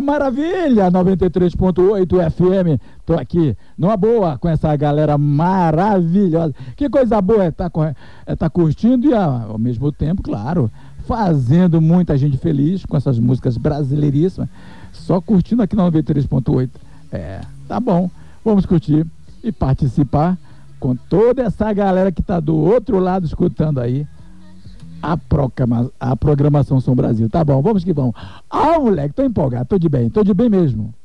maravilha, 93.8 FM. Tô aqui, numa boa, com essa galera maravilhosa. Que coisa boa é tá curtindo e ao mesmo tempo, claro, fazendo muita gente feliz com essas músicas brasileiríssimas. Só curtindo aqui na 93.8. Tá bom. Vamos curtir e participar com toda essa galera que tá do outro lado escutando aí a programação Som Brasil. Tá bom, vamos que vamos. Moleque, tô empolgado, tô de bem mesmo.